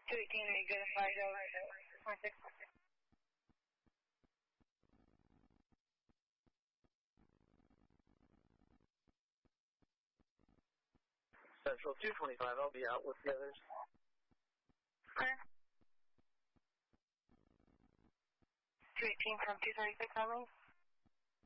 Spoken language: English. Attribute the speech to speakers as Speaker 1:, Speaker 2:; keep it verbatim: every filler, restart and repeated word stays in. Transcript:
Speaker 1: two eighteen, are you good at five oh one six?
Speaker 2: Central two twenty-five, I'll be out with the others.
Speaker 1: Clear. two eighteen from two thirty-six, only.